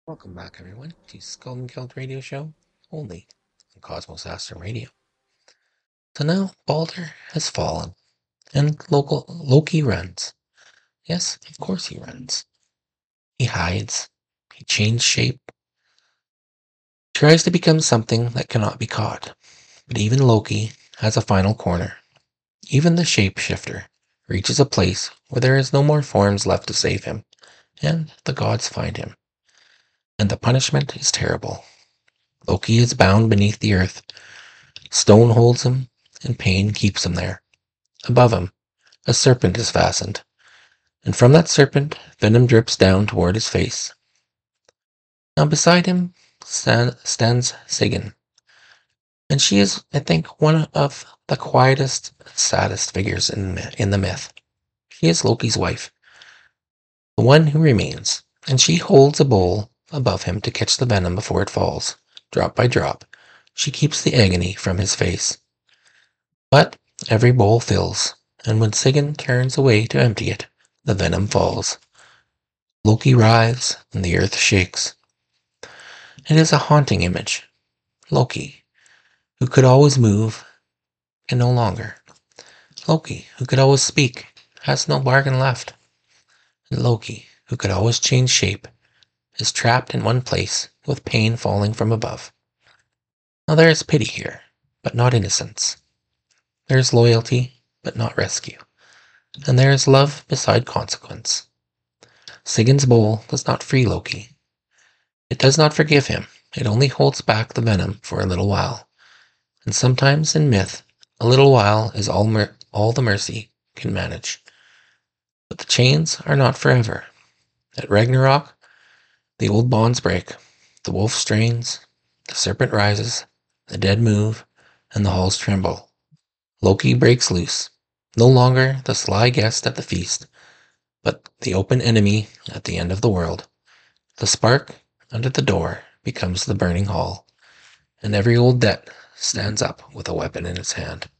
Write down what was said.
Welcome back, everyone, to Skull and Guild Radio Show, only on Cosmos Astrum Radio. So now Balder has fallen, and Loki runs. Yes, of course he runs. He hides. He changes shape. Tries to become something that cannot be caught. But even Loki has a final corner. Even the shapeshifter reaches a place where there is no more forms left to save him, and the gods find him. And the punishment is terrible. Loki is bound beneath the earth. Stone holds him, and pain keeps him there. Above him, a serpent is fastened, and from that serpent, venom drips down toward his face. Now beside him stands Sigyn, and she is, I think, one of the quietest, saddest figures in the myth. She is Loki's wife, the one who remains, and she holds a bowl above him to catch the venom before it falls. Drop by drop, she keeps the agony from his face. But every bowl fills, and when Sigyn turns away to empty it, the venom falls. Loki writhes, and the earth shakes. It is a haunting image. Loki, who could always move, can no longer. Loki, who could always speak, has no bargain left. And Loki, who could always change shape, is trapped in one place with pain falling from above. Now there is pity here, but not innocence. There is loyalty, but not rescue. And there is love beside consequence. Sigyn's bowl does not free Loki. It does not forgive him. It only holds back the venom for a little while. And sometimes in myth, a little while is all the mercy can manage. But the chains are not forever. At Ragnarok, the old bonds break. The wolf strains, the serpent rises, the dead move, and the halls tremble. Loki breaks loose, no longer the sly guest at the feast, but the open enemy at the end of the world. The spark under the door becomes the burning hall, and every old debt stands up with a weapon in its hand.